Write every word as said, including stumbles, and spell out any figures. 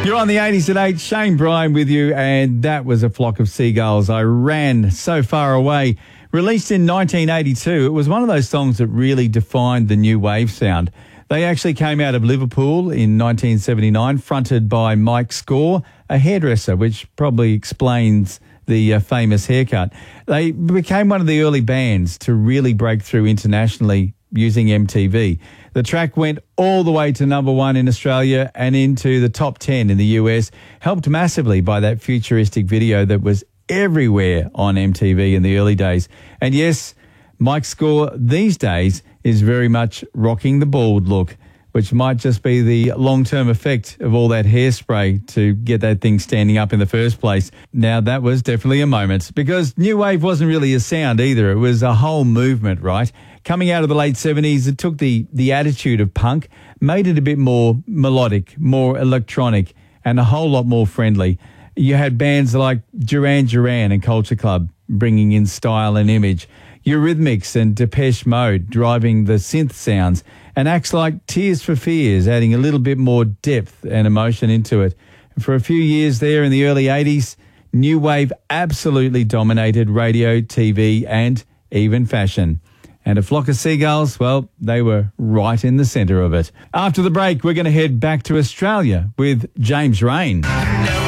You're on the eighties at eight. Shane Bryan with you, and that was A Flock of Seagulls. I Ran So Far Away. Released in nineteen eighty-two, it was one of those songs that really defined the new wave sound. They actually came out of Liverpool in nineteen seventy-nine, fronted by Mike Score, a hairdresser, which probably explains the uh, famous haircut. They became one of the early bands to really break through internationally using M T V. The track went all the way to number one in Australia and into the top ten in the U S, helped massively by that futuristic video that was everywhere on M T V in the early days. And yes, Mike Score these days is very much rocking the bald look, which might just be the long-term effect of all that hairspray to get that thing standing up in the first place. Now, that was definitely a moment, because new wave wasn't really a sound either. It was a whole movement, right? Coming out of the late seventies, it took the, the attitude of punk, made it a bit more melodic, more electronic, and a whole lot more friendly. You had bands like Duran Duran and Culture Club bringing in style and image, Eurythmics and Depeche Mode driving the synth sounds, and acts like Tears for Fears adding a little bit more depth and emotion into it. And for a few years there in the early eighties, new wave absolutely dominated radio, T V, and even fashion. And A Flock of Seagulls, well, they were right in the centre of it. After the break, we're going to head back to Australia with James Rain.